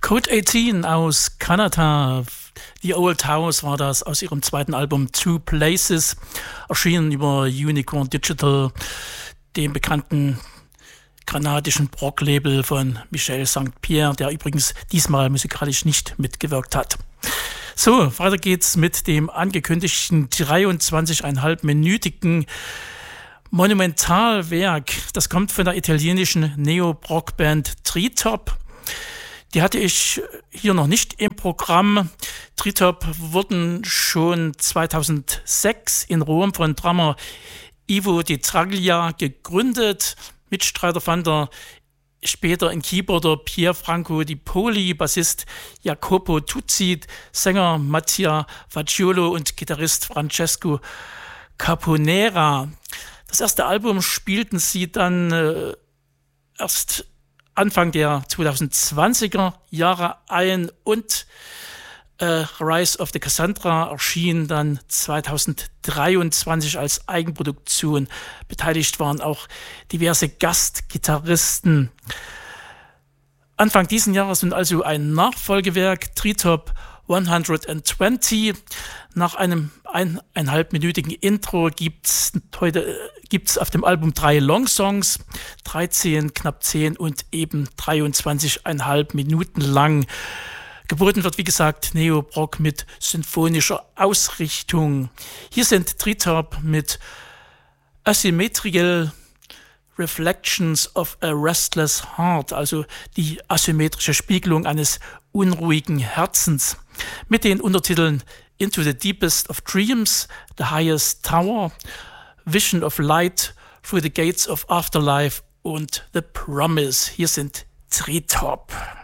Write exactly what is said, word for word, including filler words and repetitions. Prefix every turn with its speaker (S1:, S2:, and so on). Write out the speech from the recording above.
S1: Code achtzehn aus Kanada. The Old House war das aus ihrem zweiten Album Two Places, erschienen über Unicorn Digital, dem bekannten kanadischen Prog-Label von Michel Sankt Pierre, der übrigens diesmal musikalisch nicht mitgewirkt hat. So, weiter geht's mit dem angekündigten dreiundzwanzig-einhalb-minütigen Monumentalwerk. Das kommt von der italienischen Neo-Prog-Band Treetop. Die hatte ich hier noch nicht im Programm. Treetop wurden schon zweitausendsechs in Rom von Drummer Ivo Di Traglia gegründet. Mitstreiter fand er später in Keyboarder Pier Franco Di Poli, Bassist Jacopo Tuzzi, Sänger Mattia Facciolo und Gitarrist Francesco Caponera. Das erste Album spielten sie dann äh, erst Anfang der zweitausendzwanziger Jahre ein und äh, Rise of the Cassandra erschien dann zweitausenddreiundzwanzig als Eigenproduktion. Beteiligt waren auch diverse Gastgitarristen. Anfang diesen Jahres nun also ein Nachfolgewerk, Treetop hundertzwanzig. Nach einem eineinhalbminütigen Intro gibt es heute gibt's auf dem Album drei Longsongs, dreizehn, knapp zehn und eben dreiundzwanzig Komma fünf Minuten lang. Geboten wird, wie gesagt, Neo-Prog mit symphonischer Ausrichtung. Hier sind Treetop mit Asymmetrical Reflections of a Restless Heart, also die asymmetrische Spiegelung eines unruhigen Herzens, mit den Untertiteln Into the Deepest of Dreams, The Highest Tower, Vision of Light, Through the Gates of Afterlife und The Promise. Hier sind Treetop.